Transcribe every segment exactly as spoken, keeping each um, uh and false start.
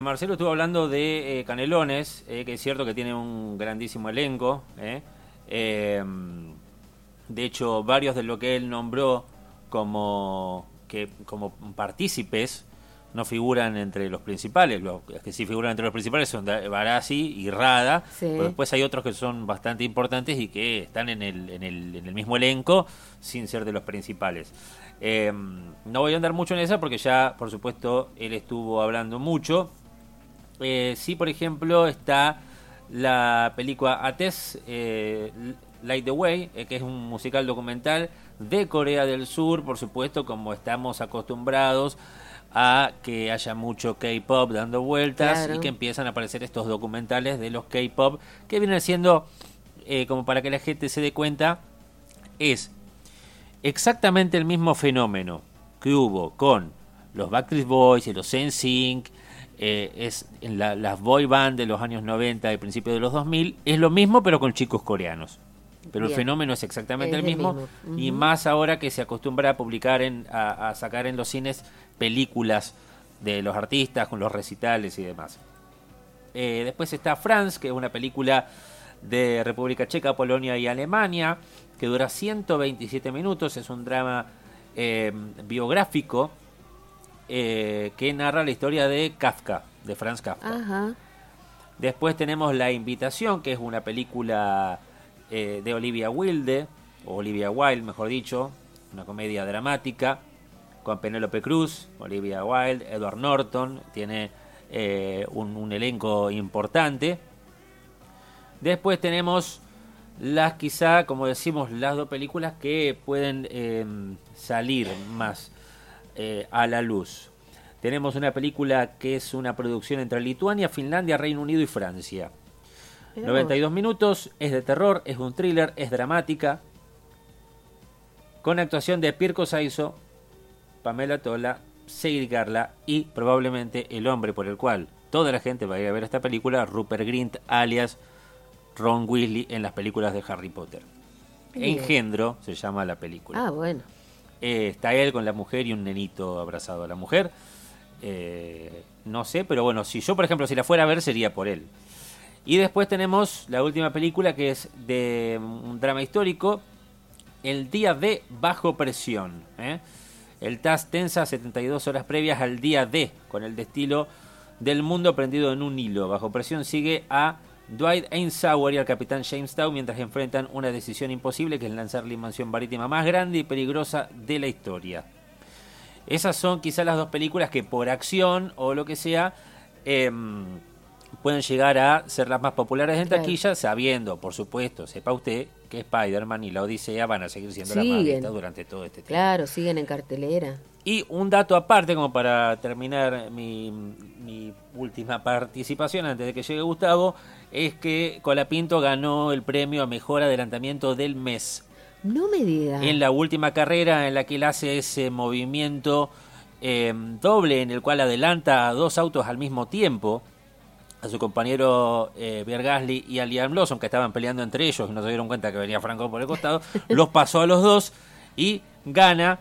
Marcelo estuvo hablando de eh, Canelones, eh, que es cierto que tiene un grandísimo elenco. Eh. Eh, de hecho, varios de lo que él nombró como, que, como partícipes no figuran entre los principales. Los que sí figuran entre los principales son Barassi y Rada, sí. Pero después hay otros que son bastante importantes y que están en el, en el, en el mismo elenco sin ser de los principales. Eh, no voy a andar mucho en esa porque ya, por supuesto, él estuvo hablando mucho. Eh, sí, por ejemplo, está la película Ates, eh, Light the Way, eh, que es un musical documental de Corea del Sur, por supuesto, como estamos acostumbrados a que haya mucho K-pop dando vueltas, claro. Y que empiezan a aparecer estos documentales de los K-pop que vienen siendo, eh, como para que la gente se dé cuenta, es exactamente el mismo fenómeno que hubo con los Backstreet Boys y los N Sync. Eh, es en la, las boy band de los años noventa y principios de los dos mil, es lo mismo pero con chicos coreanos, pero Bien. El fenómeno es exactamente es el mismo, mismo. Uh-huh. Y más ahora que se acostumbra a publicar en, a, a sacar en los cines películas de los artistas con los recitales y demás. Eh, después está France, que es una película de República Checa, Polonia y Alemania, que dura ciento veintisiete minutos, es un drama eh, biográfico Eh, que narra la historia de Kafka, de Franz Kafka. Ajá. Después tenemos La Invitación, que es una película eh, de Olivia Wilde, o Olivia Wilde, mejor dicho, una comedia dramática, con Penélope Cruz, Olivia Wilde, Edward Norton, tiene eh, un, un elenco importante. Después tenemos las, quizá, como decimos, las dos películas que pueden eh, salir más Eh, a la luz. Tenemos una película que es una producción entre Lituania, Finlandia, Reino Unido y Francia. Pero... noventa y dos minutos, es de terror, es un thriller, es dramática, con actuación de Pirkko Saiso, Pamela Tola, Seir Garla y probablemente el hombre por el cual toda la gente va a ir a ver esta película, Rupert Grint, alias Ron Weasley en las películas de Harry Potter. Bien. Engendro se llama la película. Ah, bueno. Eh, está él con la mujer y un nenito abrazado a la mujer. Eh, no sé, pero bueno, si yo, por ejemplo, si la fuera a ver, sería por él. Y después tenemos la última película, que es de un drama histórico, El Día D Bajo Presión. ¿eh? El T A S tensa setenta y dos horas previas al Día D, con el destino del mundo prendido en un hilo. Bajo presión sigue a Dwight Eisenhower y al capitán James Town mientras enfrentan una decisión imposible, que es lanzar la invasión marítima más grande y peligrosa de la historia. Esas son quizás las dos películas que por acción o lo que sea eh, pueden llegar a ser las más populares en taquilla, sabiendo, por supuesto, sepa usted que Spider-Man y la Odisea van a seguir siendo siguen. las más vistas durante todo este tiempo. Claro, siguen en cartelera. Y un dato aparte, como para terminar mi, mi última participación antes de que llegue Gustavo, es que Colapinto ganó el premio a mejor adelantamiento del mes. No me digas. En la última carrera en la que él hace ese movimiento eh, doble, en el cual adelanta a dos autos al mismo tiempo, a su compañero eh, Pierre Gasly y a Liam Lawson, que estaban peleando entre ellos y no se dieron cuenta que venía Franco por el costado, los pasó a los dos y gana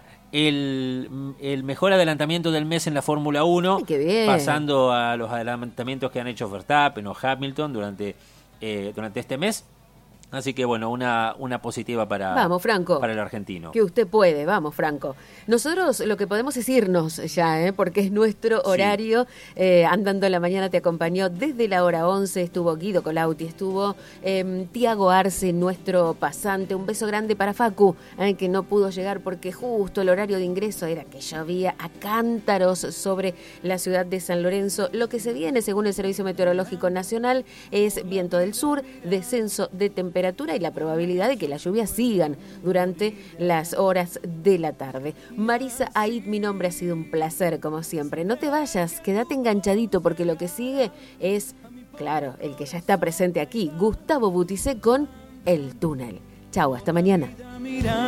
el, el mejor adelantamiento del mes en la Fórmula uno. Ay, qué bien. Pasando a los adelantamientos que han hecho Verstappen o Hamilton durante, eh, durante este mes. Así que bueno, una, una positiva para, vamos, Franco, para el argentino. Que usted puede, vamos, Franco. Nosotros lo que podemos es irnos ya, ¿eh? Porque es nuestro horario. Sí. Eh, Andando la Mañana te acompañó desde la hora once, estuvo Guido Colauti, estuvo eh, Tiago Arce, nuestro pasante. Un beso grande para Facu, eh, que no pudo llegar porque justo el horario de ingreso era que llovía a cántaros sobre la ciudad de San Lorenzo. Lo que se viene, según el Servicio Meteorológico Nacional, es viento del sur, descenso de temperatura y la probabilidad de que las lluvias sigan durante las horas de la tarde. Marisa Aid, mi nombre, ha sido un placer como siempre. No te vayas, quédate enganchadito porque lo que sigue es, claro, el que ya está presente aquí, Gustavo Butticé con El Túnel. Chau, hasta mañana.